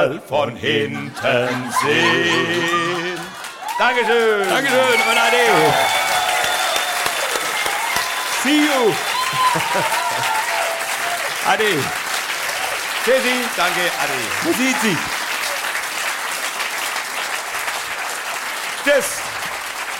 von hinten sehen. Dankeschön. Dankeschön und Ade. See you. Ade. Tschüssi, danke, Ade. Man sieht sich. Tschüss.